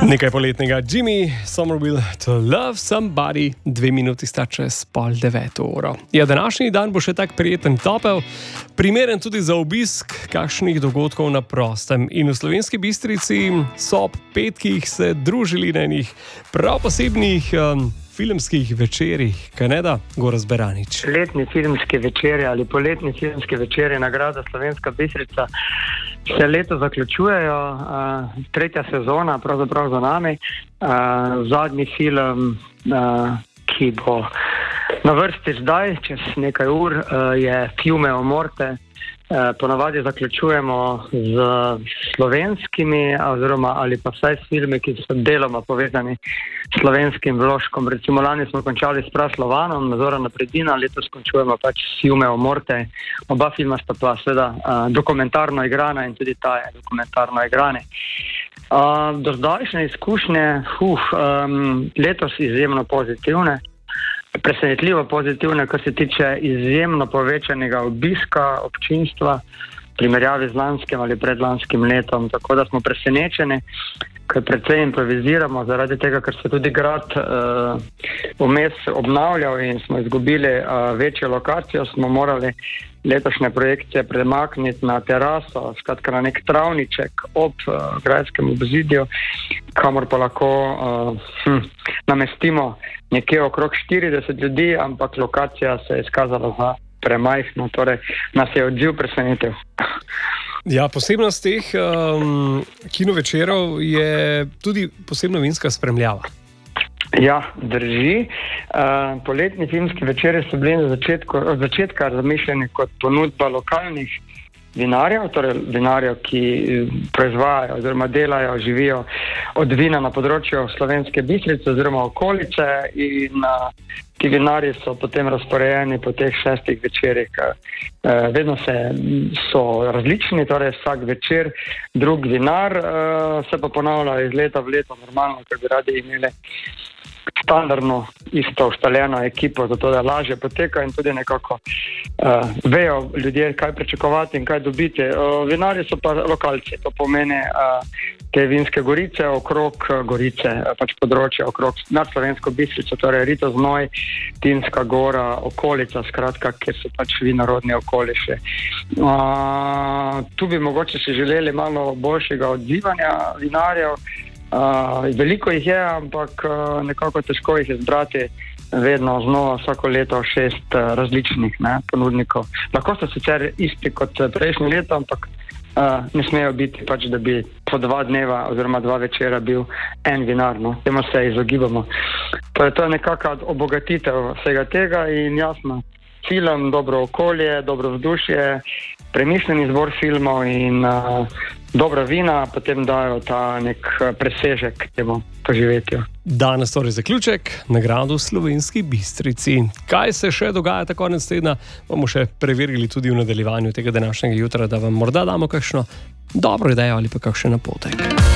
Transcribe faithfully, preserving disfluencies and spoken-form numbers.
Nekaj poletnega Jimmy Somerville to love somebody, dve minuti sta čez pol deveto uro. Ja, današnji dan bo še tak prijeten topel, primeren tudi za obisk kakšnih dogodkov na prostem. In v Slovenski Bistrici so ob petkih se družili na enih prav posebnih um, filmskih večerih, kaj ne da, Gorazd Beranič? Letni filmski večeri ali poletni filmski večeri, nagrada Slovenska Bistrica, se leto zaključujejo, uh, tretja sezona pravzaprav za nami. Uh, zadnji film, uh, ki bo na vrsti zdaj, čez nekaj ur, uh, je Fiume o morte. Uh, ponavadi zaključujemo z slovenskimi, oziroma ali pa vsaj s filmi, ki so deloma povezani s slovenskim vložkom. Recimo lani smo končali s Praslovanom, Zorana Predina, letos končujemo pač s Fiume o morte. Oba filma sta pa seveda uh, dokumentarno igrana in tudi ta je dokumentarno igrane. Uh, do zdajšnje izkušnje, uf, um, letos izjemno pozitivne. Presenetljivo pozitivne, kar se tiče izjemno povečanega obiska občinstva v primerjavi z lanskim ali predlanskim letom. Tako da smo presenečeni, ker precej improviziramo, zaradi tega, ker se tudi grad uh, vmes obnavljal in smo izgubili uh, večjo lokacijo, smo morali letošnje projekcije premakniti na teraso, skratka na nek travniček ob uh, gradskem obzidju, kamor pa lahko uh, hm, namestimo nekje okrog štirideset ljudi, ampak lokacija se je izkazala za premajhno, torej nas je odziv presenetil. Ja, posebnost teh um, kinovečerov je tudi posebna vinska spremljava. Ja, drži. Uh, poletni filmski večeri so bili na začetku, od začetka zamišljeni kot ponudba lokalnih vinarjev, torej vinarjev, ki proizvajajo oziroma delajo, živijo od vina na področju Slovenske Bistrice oziroma okolice, in uh, ti vinarji so potem razporejeni po teh šestih večerih. Uh, vedno se, so različni, torej vsak večer drug vinar, uh, se pa ponavlja iz leta v leto normalno, ker bi radi imeli standardno, isto ustaljeno ekipo, zato da lažje poteka in tudi nekako uh, vejo ljudje, kaj pričakovati in kaj dobiti. Uh, vinarji so pa lokalci, to pomeni uh, te vinske gorice, okrog Gorice, uh, pač področje okrog nad Slovensko Bistrico, torej Rito Znoj, Tinska Gora, okolica, skratka, kjer so pač vinorodni okoliši. Uh, tu bi mogoče si želeli malo boljšega odzivanja vinarjev. Uh, veliko jih je, ampak uh, nekako težko jih izbrati vedno znova vsako leto šest uh, različnih ne, ponudnikov. Lahko so sicer isti kot prejšnje leto, ampak uh, ne smejo biti pač, da bi po dva dneva oziroma dva večera bil en vinar. No. Temu se izogibamo. Torej, to je nekaka obogatitev vsega tega in jasno, film, dobro okolje, dobro vzdušje, premišljen izbor filmov in uh, dobra vina potem dajo ta nek presežek temu poživetju. Danes torej zaključek, nagrado v Slovenski Bistrici. Kaj se še dogaja ta konec tedna, bomo še preverili tudi v nadaljevanju tega današnjega jutra, da vam morda damo kakšno dobro idejo ali pa kakšen napotek.